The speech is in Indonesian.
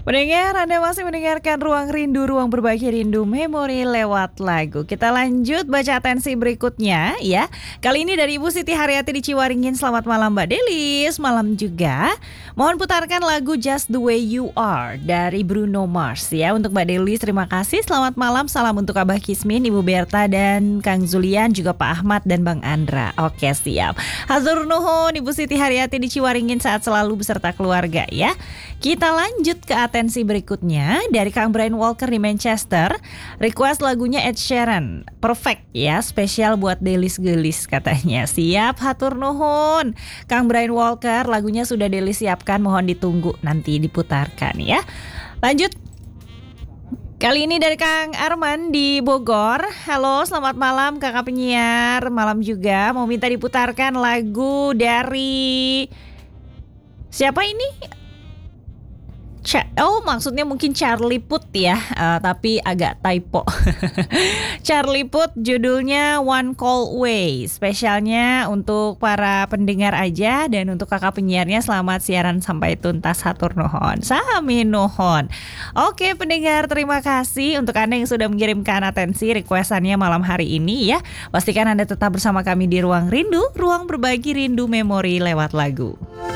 Pendengar, Anda masih mendengarkan Ruang Rindu, Ruang Berbagi Rindu Memori lewat lagu. Kita lanjut baca atensi berikutnya ya. Kali ini dari Ibu Siti Haryati di Ciwaringin. Selamat malam Mbak Delis, malam juga. Mohon putarkan lagu Just the Way You Are dari Bruno Mars ya. Untuk Mbak Delis terima kasih. Selamat malam, salam untuk Abah Kismin, Ibu Berta dan Kang Zulian, juga Pak Ahmad dan Bang Andra. Oke, siap. Hatur nuhun Ibu Siti Haryati di Ciwaringin, saat selalu beserta keluarga ya. Kita lanjut ke atensi berikutnya dari Kang Brian Walker di Manchester. Request lagunya Ed Sheeran, Perfect ya, spesial buat Delis Gelis katanya. Siap, hatur nuhun Kang Brian Walker, lagunya sudah Delis siapkan, mohon ditunggu nanti diputarkan ya. Lanjut. Kali ini dari Kang Arman di Bogor. Halo, selamat malam kakak penyiar. Malam juga, mau minta diputarkan lagu dari siapa ini? Maksudnya mungkin Charlie Puth ya, tapi agak typo. Charlie Puth, judulnya One Call Away. Spesialnya untuk para pendengar aja, dan untuk kakak penyiarnya selamat siaran sampai tuntas, hatur nuhun. Sami nuhun. Oke pendengar, terima kasih untuk Anda yang sudah mengirimkan atensi requestannya malam hari ini ya. Pastikan Anda tetap bersama kami di Ruang Rindu, Ruang Berbagi Rindu Memori lewat lagu.